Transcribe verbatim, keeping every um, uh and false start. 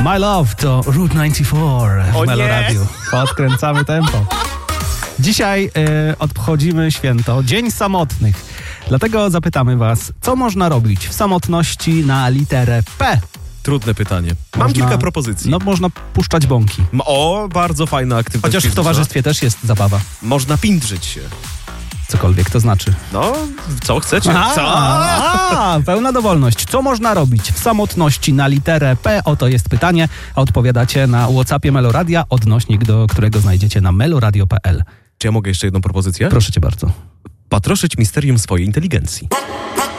My Love to Route dziewięćdziesiąt cztery w O nie. Meloradiu. Podkręcamy tempo. Dzisiaj y, obchodzimy święto, Dzień Samotnych. Dlatego zapytamy was, co można robić w samotności na literę P? Trudne pytanie. Mam Można- kilka propozycji. No, można puszczać bąki. O, bardzo fajna aktywność Chociaż w fizyczna. towarzystwie też jest zabawa. Można pindrzyć się. Cokolwiek to znaczy. No, co chcecie? A, Co? a, pełna dowolność. Co można robić w samotności na literę P? Oto jest pytanie. A odpowiadacie na WhatsAppie Meloradia, odnośnik do którego znajdziecie na meloradio kropka p l. Czy ja mogę jeszcze jedną propozycję? Proszę cię bardzo. Patroszyć misterium swojej inteligencji.